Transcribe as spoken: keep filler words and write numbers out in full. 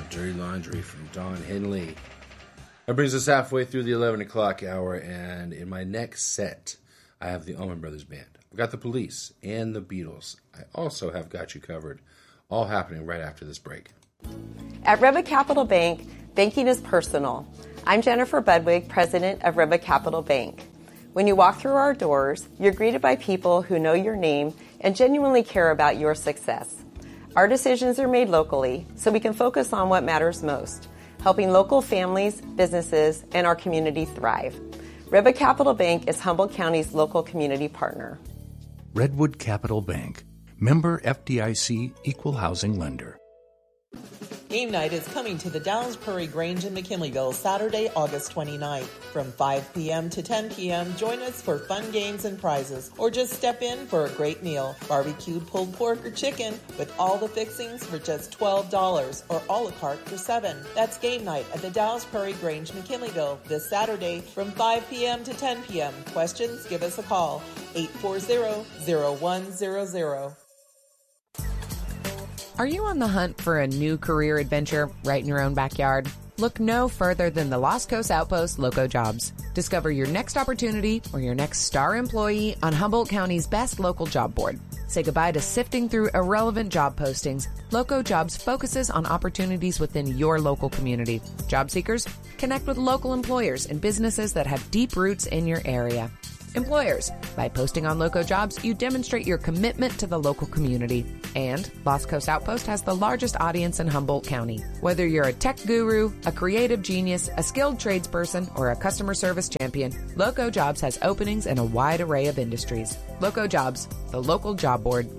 Dirty Laundry from Don Henley. That brings us halfway through the eleven o'clock hour, and in my next set, I have the Allman Brothers Band. I've got the Police and the Beatles. I also have got you covered, all happening right after this break. At Riva Capital Bank, banking is personal. I'm Jennifer Budwig, president of Riva Capital Bank. When you walk through our doors, you're greeted by people who know your name and genuinely care about your success. Our decisions are made locally, so we can focus on what matters most, helping local families, businesses, and our community thrive. Riva Capital Bank is Humboldt County's local community partner. Redwood Capital Bank, member F D I C, equal housing lender. Game night is coming to the Dallas Prairie Grange in McKinleyville Saturday, August twenty-ninth. From five p.m. to ten p.m., join us for fun games and prizes, or just step in for a great meal. Barbecued pulled pork or chicken with all the fixings for just twelve dollars, or a la carte for seven dollars. That's game night at the Dallas Prairie Grange, McKinleyville this Saturday from five p.m. to ten p.m. Questions? Give us a call, eight four zero, zero one zero zero. Are you on the hunt for a new career adventure right in your own backyard? Look no further than the Los Coast Outpost Loco Jobs. Discover your next opportunity or your next star employee on Humboldt County's best local job board. Say goodbye to sifting through irrelevant job postings. Loco Jobs focuses on opportunities within your local community. Job seekers, connect with local employers and businesses that have deep roots in your area. Employers, by posting on Loco Jobs, you demonstrate your commitment to the local community. And Los Coast Outpost has the largest audience in Humboldt County. Whether you're a tech guru, a creative genius, a skilled tradesperson, or a customer service champion, Loco Jobs has openings in a wide array of industries. Loco Jobs, the local job board.